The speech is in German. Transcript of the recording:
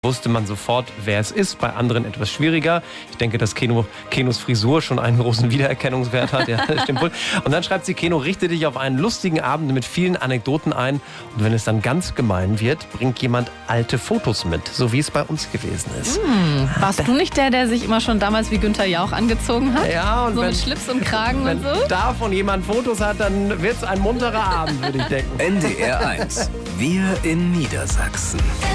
wusste man sofort, wer es ist, bei anderen etwas schwieriger. Ich denke, dass Kenos Frisur schon einen großen Wiedererkennungswert hat. Ja, das stimmt wohl. Und dann schreibt sie: Keno, richte dich auf einen lustigen Abend mit vielen Anekdoten ein. Und wenn es dann ganz gemein wird, bringt jemand alte Fotos mit, so wie es bei uns gewesen ist. Warst du nicht der sich immer schon damals wie Günther Jauch angezogen hat? Ja, und so wenn, mit Schlips und Kragen wenn und so? davon jemand Fotos hat, dann wird es ein munterer Abend, würde ich denken. NDR 1. Wir in Niedersachsen.